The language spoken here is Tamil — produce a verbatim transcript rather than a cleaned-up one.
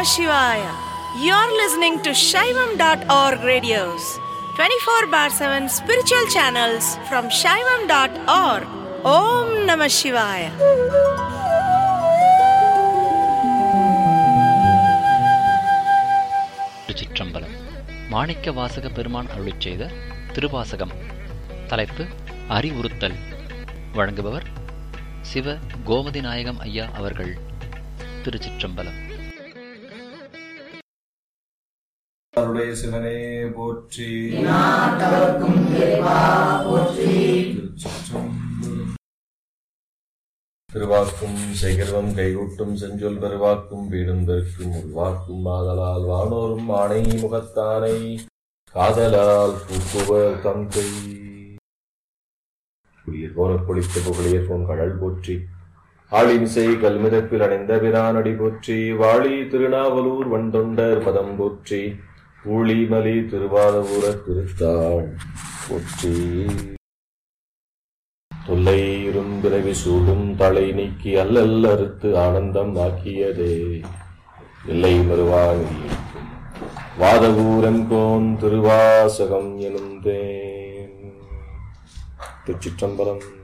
Namah Shivaya. You're listening to Shaivam dot org radios, twenty-four bar seven spiritual channels from Shaivam dot org. Om Namah Shivaya. திருச்சிற்றம்பலம். மாணிக்க வாசக பெருமான் அருளிச் செய்த திருவாசகம். தலைப்பு அறிவுறுத்தல். வழங்குபவர் சிவ கோமதி நாயகம் ஐயா அவர்கள். திருச்சிற்றம்பலம். அருடைய சிவனே போற்றி. திருவாக்கும் சேகர்வம் கைகூட்டும் செஞ்சொல் பெருவாக்கும் வீடும் பெருக்கும் உள்வாக்கும் ஆதலால் வானோரும் ஆணை முகத்தானை காதலால் பூக்குவர் தங்கை. குளிர் போன குளித்த புகழியர் போன் கடல் போற்றி. ஆளிமிசை கல்மிதப்பில் அணைந்த பிரானடி போற்றி. வாழி திருநாவலூர் வண்டொண்டர் பதம் போற்றி. ஊழிமலி திருவாதபுர திருத்தாள் போற்றி. தொல்லை இரும்பிறவி சூடும் தலை நீக்கி அல்லல் அறுத்து ஆனந்தம் ஆக்கியதே இல்லை மறுவான் வாதவூரங்கோன் திருவாசகம் எனும் தேன். திருச்சிற்றம்பலம்.